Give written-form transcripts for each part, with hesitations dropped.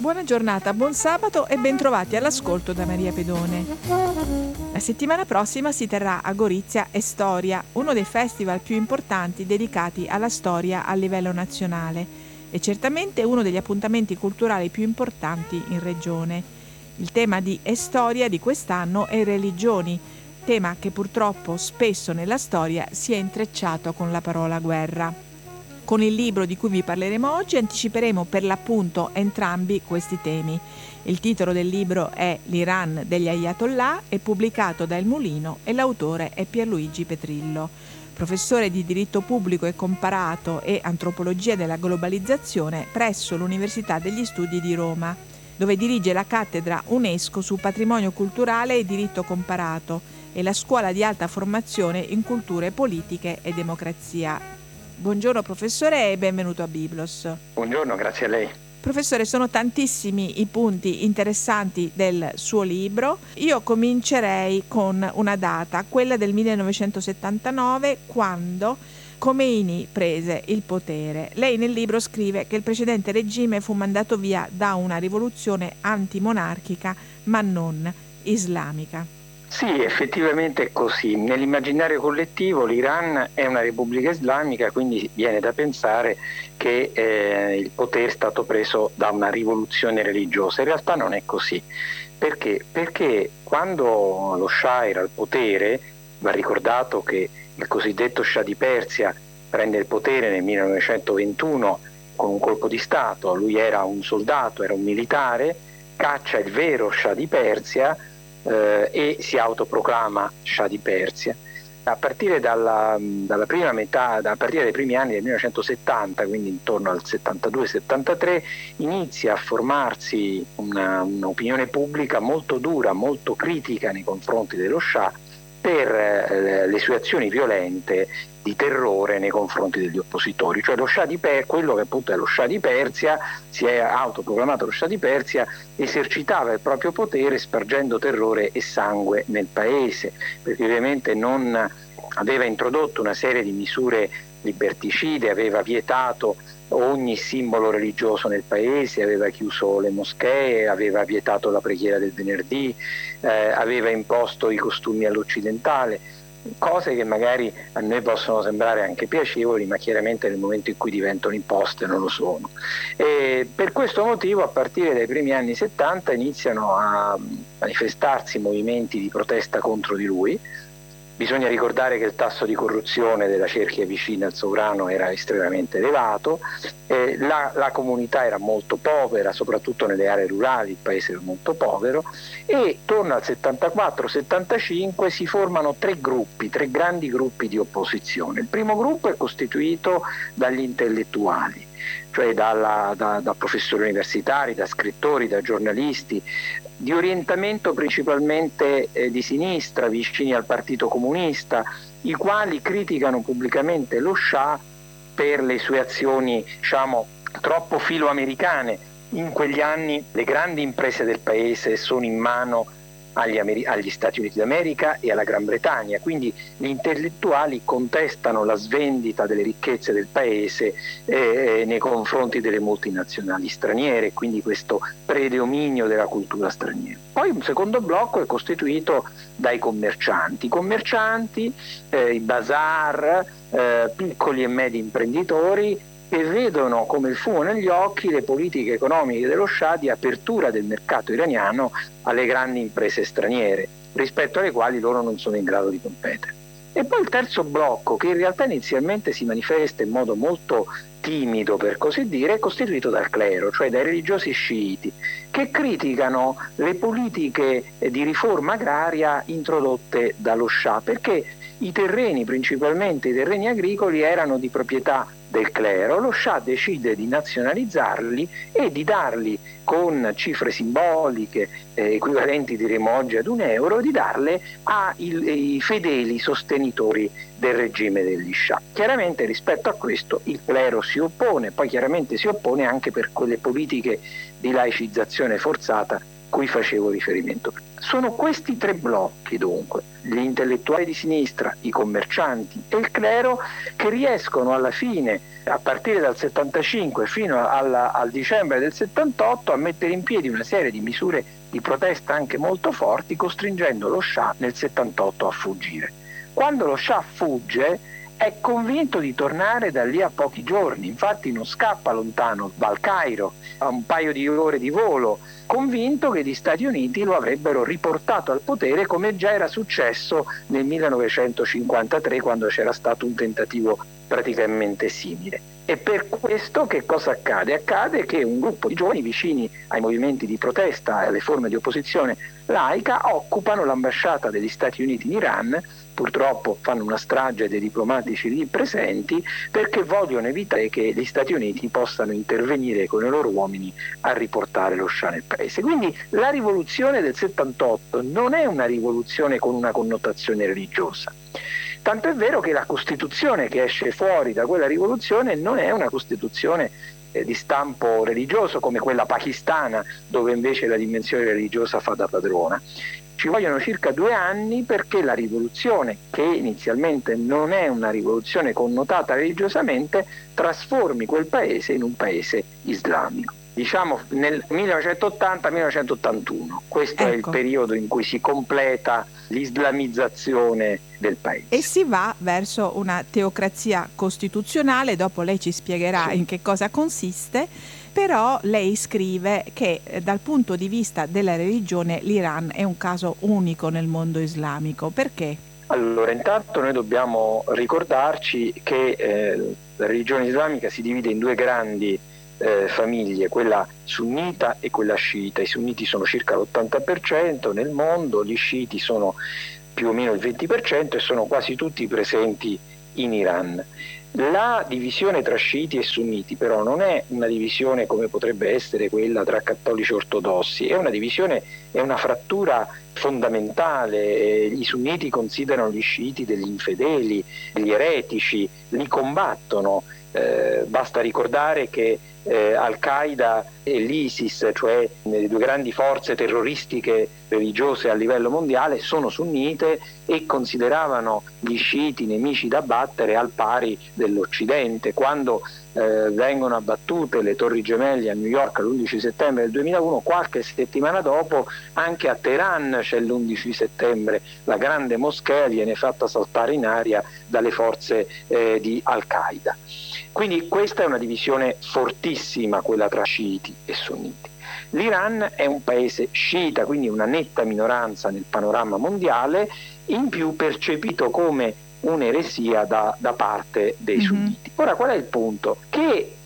Buona giornata, buon sabato e bentrovati all'ascolto da Maria Pedone. La settimana prossima si terrà a Gorizia Storia, uno dei festival più importanti dedicati alla storia a livello nazionale e certamente uno degli appuntamenti culturali più importanti in regione. Il tema di Storia di quest'anno è religioni, tema che purtroppo spesso nella storia si è intrecciato con la parola guerra. Con il libro di cui vi parleremo oggi anticiperemo per l'appunto entrambi questi temi. Il titolo del libro è L'Iran degli Ayatollah, è pubblicato da Il Mulino e l'autore è Pierluigi Petrillo. Professore di diritto pubblico e comparato e antropologia della globalizzazione presso l'Università degli Studi di Roma, dove dirige la cattedra UNESCO su patrimonio culturale e diritto comparato e la scuola di alta formazione in culture politiche e democrazia. Buongiorno professore e benvenuto a Biblos. Buongiorno, grazie a lei. Professore, sono tantissimi i punti interessanti del suo libro. Io comincerei con una data, quella del 1979, quando Khomeini prese il potere. Lei nel libro scrive che il precedente regime fu mandato via da una rivoluzione antimonarchica ma non islamica. Sì, effettivamente è così. Nell'immaginario collettivo l'Iran è una repubblica islamica, quindi viene da pensare che il potere è stato preso da una rivoluzione religiosa. In realtà non è così. Perché? Perché quando lo Shah era al potere, va ricordato che il cosiddetto Shah di Persia prende il potere nel 1921 con un colpo di Stato. Lui era un soldato, era un militare, caccia il vero Shah di Persia e si autoproclama Shah di Persia. A partire dalla prima metà, a partire dai primi anni del 1970, quindi intorno al 72-73, inizia a formarsi un'opinione pubblica molto dura, molto critica nei confronti dello Shah per le sue azioni violente di terrore nei confronti degli oppositori. Cioè lo Shah di Persia, quello che appunto è lo Shah di Persia, si è autoproclamato lo Shah di Persia, esercitava il proprio potere spargendo terrore e sangue nel paese, perché ovviamente non aveva introdotto una serie di misure liberticide, aveva vietato ogni simbolo religioso nel paese, aveva chiuso le moschee, aveva vietato la preghiera del venerdì, aveva imposto i costumi all'occidentale, cose che magari a noi possono sembrare anche piacevoli, ma chiaramente nel momento in cui diventano imposte non lo sono. E per questo motivo a partire dai primi anni 70 iniziano a manifestarsi movimenti di protesta contro di lui. Bisogna ricordare che il tasso di corruzione della cerchia vicina al sovrano era estremamente elevato, la comunità era molto povera, soprattutto nelle aree rurali il paese era molto povero, e torno al 74-75 si formano tre grandi gruppi di opposizione. Il primo gruppo è costituito dagli intellettuali, cioè da professori universitari, da scrittori, da giornalisti, di orientamento principalmente di sinistra, vicini al Partito Comunista, i quali criticano pubblicamente lo Shah per le sue azioni, diciamo, troppo filoamericane. In quegli anni le grandi imprese del paese sono in mano agli Stati Uniti d'America e alla Gran Bretagna, quindi gli intellettuali contestano la svendita delle ricchezze del paese nei confronti delle multinazionali straniere, quindi questo predominio della cultura straniera. Poi un secondo blocco è costituito dai commercianti, i bazar, piccoli e medi imprenditori, che vedono come il fumo negli occhi le politiche economiche dello Shah di apertura del mercato iraniano alle grandi imprese straniere, rispetto alle quali loro non sono in grado di competere. E poi il terzo blocco, che in realtà inizialmente si manifesta in modo molto timido, per così dire, è costituito dal clero, cioè dai religiosi sciiti, che criticano le politiche di riforma agraria introdotte dallo Shah, perché i terreni, principalmente i terreni agricoli, erano di proprietà del clero. Lo Shah decide di nazionalizzarli e di darli con cifre simboliche equivalenti diremo oggi ad €1, di darle ai fedeli sostenitori del regime degli Shah. Chiaramente rispetto a questo il clero si oppone, poi chiaramente si oppone anche per quelle politiche di laicizzazione forzata cui facevo riferimento. Sono questi tre blocchi, dunque, gli intellettuali di sinistra, i commercianti e il clero, che riescono alla fine, a partire dal 75 fino al dicembre del 78, a mettere in piedi una serie di misure di protesta anche molto forti, costringendo lo Shah nel 78 a fuggire. Quando lo Shah fugge, è convinto di tornare da lì a pochi giorni, infatti non scappa lontano, va al Cairo, a un paio di ore di volo, convinto che gli Stati Uniti lo avrebbero riportato al potere, come già era successo nel 1953, quando c'era stato un tentativo praticamente simile. E per questo che cosa accade? Accade che un gruppo di giovani vicini ai movimenti di protesta e alle forme di opposizione laica occupano l'ambasciata degli Stati Uniti in Iran. Purtroppo fanno una strage dei diplomatici lì presenti, perché vogliono evitare che gli Stati Uniti possano intervenire con i loro uomini a riportare lo Shah nel paese. Quindi la rivoluzione del 78 non è una rivoluzione con una connotazione religiosa. Tanto è vero che la Costituzione che esce fuori da quella rivoluzione non è una Costituzione di stampo religioso come quella pakistana, dove invece la dimensione religiosa fa da padrona. Ci vogliono circa 2 anni perché la rivoluzione, che inizialmente non è una rivoluzione connotata religiosamente, trasformi quel paese in un paese islamico. Diciamo nel 1980-1981, questo è il periodo in cui si completa l'islamizzazione del paese. E si va verso una teocrazia costituzionale, dopo lei ci spiegherà in che cosa consiste, però lei scrive che dal punto di vista della religione l'Iran è un caso unico nel mondo islamico. Perché? Allora, intanto noi dobbiamo ricordarci che la religione islamica si divide in 2 grandi famiglie, quella sunnita e quella sciita. I sunniti sono circa l'80% nel mondo, gli sciiti sono più o meno il 20% e sono quasi tutti presenti in Iran. La divisione tra sciiti e sunniti però non è una divisione come potrebbe essere quella tra cattolici e ortodossi, è una divisione, è una frattura fondamentale. I sunniti considerano gli sciiti degli infedeli, degli eretici, li combattono. Basta ricordare che Al-Qaeda e l'ISIS, cioè le 2 grandi forze terroristiche religiose a livello mondiale, sono sunnite e consideravano gli sciiti nemici da battere al pari dell'Occidente. Quando vengono abbattute le Torri Gemelle a New York l'11 settembre del 2001, qualche settimana dopo anche a Teheran c'è l'11 settembre, la grande moschea viene fatta saltare in aria dalle forze di Al-Qaeda. Quindi questa è una divisione fortissima, quella tra sciiti e sunniti. L'Iran è un paese sciita, quindi una netta minoranza nel panorama mondiale, in più percepito come un'eresia da parte dei sunniti. Ora, qual è il punto? Che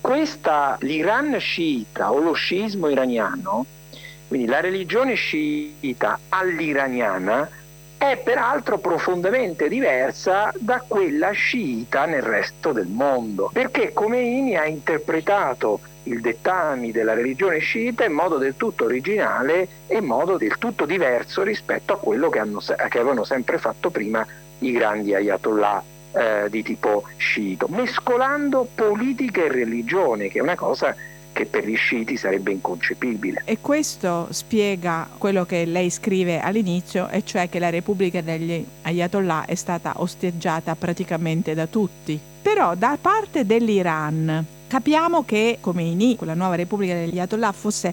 l'Iran sciita o lo sciismo iraniano, quindi la religione sciita all'iraniana, è peraltro profondamente diversa da quella sciita nel resto del mondo, perché Khomeini ha interpretato il dettami della religione sciita in modo del tutto originale e in modo del tutto diverso rispetto a quello che avevano sempre fatto prima i grandi ayatollah di tipo sciito, mescolando politica e religione, che è una cosa che per gli sciiti sarebbe inconcepibile. E questo spiega quello che lei scrive all'inizio, e cioè che la Repubblica degli Ayatollah è stata osteggiata praticamente da tutti. Però da parte dell'Iran capiamo che Khomeini, con la nuova Repubblica degli Ayatollah, fosse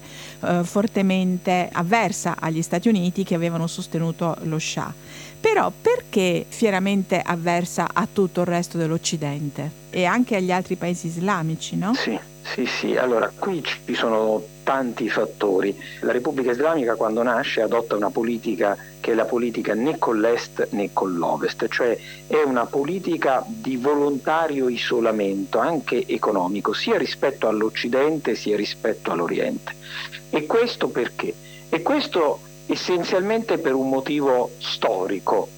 fortemente avversa agli Stati Uniti, che avevano sostenuto lo Shah. Però perché fieramente avversa a tutto il resto dell'Occidente e anche agli altri paesi islamici, no? Sì, allora qui ci sono tanti fattori. La Repubblica Islamica, quando nasce, adotta una politica che è la politica né con l'Est né con l'Ovest, cioè è una politica di volontario isolamento, anche economico, sia rispetto all'Occidente sia rispetto all'Oriente. E questo perché? E questo essenzialmente per un motivo storico.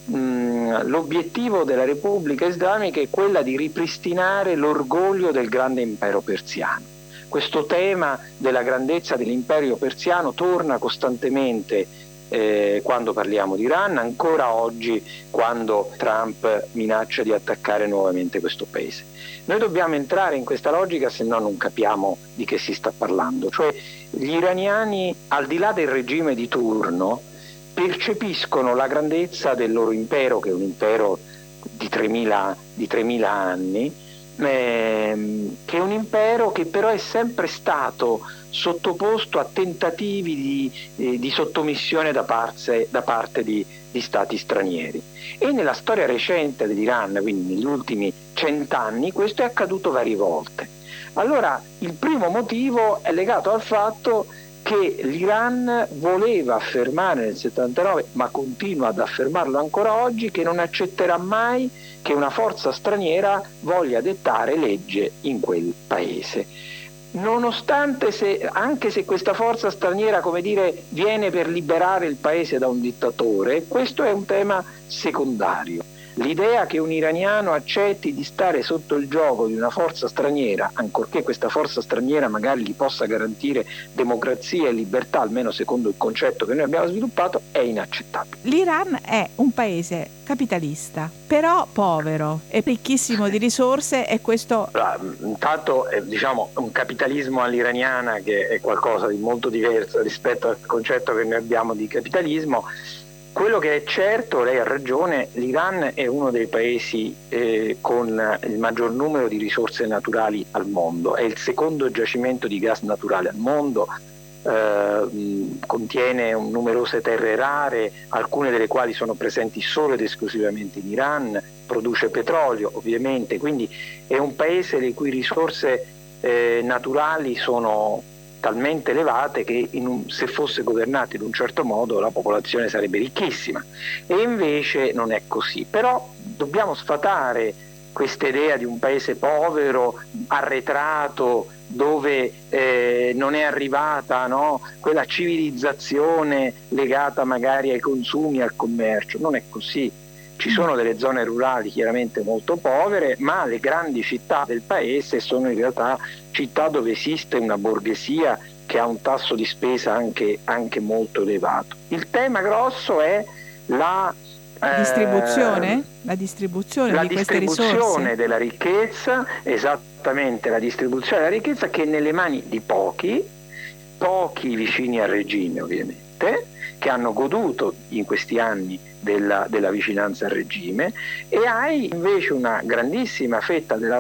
L'obiettivo della Repubblica Islamica è quella di ripristinare l'orgoglio del grande impero persiano. Questo tema della grandezza dell'impero persiano torna costantemente quando parliamo di Iran, ancora oggi quando Trump minaccia di attaccare nuovamente questo paese. Noi dobbiamo entrare in questa logica, se no non capiamo di che si sta parlando. Cioè, gli iraniani, al di là del regime di turno, percepiscono la grandezza del loro impero, che è un impero di 3.000 anni, che è un impero che però è sempre stato sottoposto a tentativi di sottomissione da parte di stati stranieri. E nella storia recente dell'Iran, quindi negli ultimi 100 anni, questo è accaduto varie volte. Allora, il primo motivo è legato al fatto che l'Iran voleva affermare nel 79, ma continua ad affermarlo ancora oggi, che non accetterà mai che una forza straniera voglia dettare legge in quel paese. Nonostante, anche se questa forza straniera, come dire, viene per liberare il paese da un dittatore, questo è un tema secondario. L'idea che un iraniano accetti di stare sotto il gioco di una forza straniera, ancorché questa forza straniera magari gli possa garantire democrazia e libertà, almeno secondo il concetto che noi abbiamo sviluppato, è inaccettabile. L'Iran è un paese capitalista, però povero e ricchissimo di risorse, e questo... Intanto diciamo un capitalismo all'iraniana che è qualcosa di molto diverso rispetto al concetto che noi abbiamo di capitalismo. Quello che è certo, lei ha ragione, l'Iran è uno dei paesi con il maggior numero di risorse naturali al mondo, è il secondo giacimento di gas naturale al mondo, contiene numerose terre rare, alcune delle quali sono presenti solo ed esclusivamente in Iran, produce petrolio ovviamente, quindi è un paese le cui risorse naturali sono talmente elevate che se fosse governato in un certo modo la popolazione sarebbe ricchissima, e invece non è così. Però dobbiamo sfatare questa idea di un paese povero, arretrato, dove non è arrivata, no, quella civilizzazione legata magari ai consumi e al commercio. Non è così. Ci sono delle zone rurali chiaramente molto povere, ma le grandi città del paese sono in realtà città dove esiste una borghesia che ha un tasso di spesa anche molto elevato. Il tema grosso è la distribuzione di queste risorse della ricchezza, esattamente, la distribuzione della ricchezza, che è nelle mani di pochi vicini al regime ovviamente, che hanno goduto in questi anni della vicinanza al regime, e hai invece una grandissima fetta della